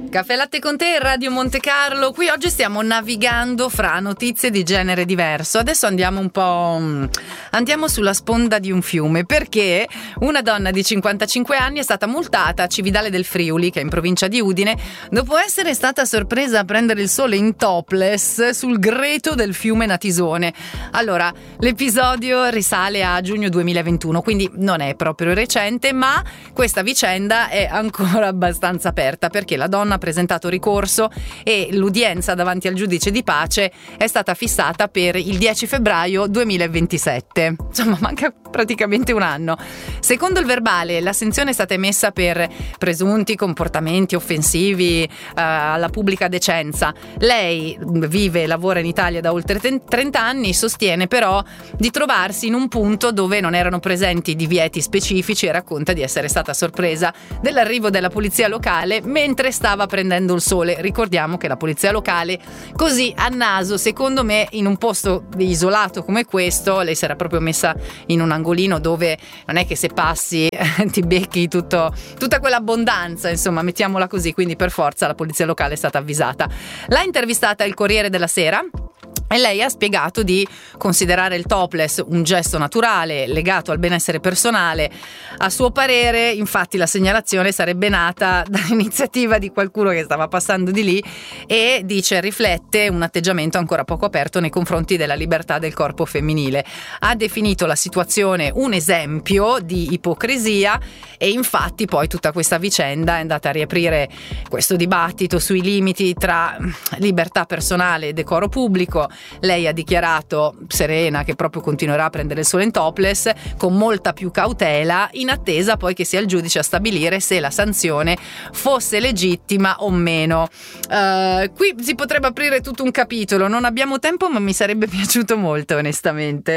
Caffè Latte con te, Radio Monte Carlo. Qui oggi stiamo navigando fra notizie di genere diverso. Adesso andiamo sulla sponda di un fiume, perché una donna di 55 anni è stata multata a Cividale del Friuli, che è in provincia di Udine, dopo essere stata sorpresa a prendere il sole in topless sul greto del fiume Natisone. Allora, l'episodio risale a giugno 2021, quindi non è proprio recente, ma questa vicenda è ancora abbastanza aperta, perché la donna ha presentato ricorso e l'udienza davanti al giudice di pace è stata fissata per il 10 febbraio 2027. Insomma, manca praticamente un anno. Secondo il verbale, la sanzione è stata emessa per presunti comportamenti offensivi alla pubblica decenza. Lei vive e lavora in Italia da oltre 30 anni, sostiene però di trovarsi in un punto dove non erano presenti divieti specifici e racconta di essere stata sorpresa dell'arrivo della polizia locale mentre stava prendendo il sole. Ricordiamo che la polizia locale, così a naso, secondo me, in un posto isolato come questo, lei si era proprio messa in un angolino dove non è che se passi ti becchi tutta quell'abbondanza, insomma, mettiamola così, quindi per forza la polizia locale è stata avvisata. L'ha intervistata il Corriere della Sera e lei ha spiegato di considerare il topless un gesto naturale legato al benessere personale. A suo parere, infatti, la segnalazione sarebbe nata dall'iniziativa di qualcuno che stava passando di lì e dice riflette un atteggiamento ancora poco aperto nei confronti della libertà del corpo femminile. Ha definito la situazione un esempio di ipocrisia e infatti poi tutta questa vicenda è andata a riaprire questo dibattito sui limiti tra libertà personale e decoro pubblico. Lei ha dichiarato serena che proprio continuerà a prendere il sole in topless con molta più cautela, in attesa poi che sia il giudice a stabilire se la sanzione fosse legittima o meno. Qui si potrebbe aprire tutto un capitolo, non abbiamo tempo, ma mi sarebbe piaciuto molto, onestamente.